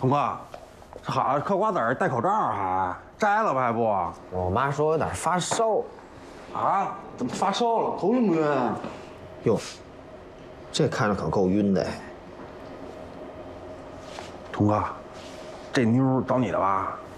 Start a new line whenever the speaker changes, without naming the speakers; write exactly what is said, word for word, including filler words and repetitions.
童哥，这孩子嗑瓜子儿戴口罩还摘了吧还不？
我妈说有点发烧。
啊？怎么发烧了？头晕不晕？
哟，这看着可够晕的。
童哥，这妞找你的吧？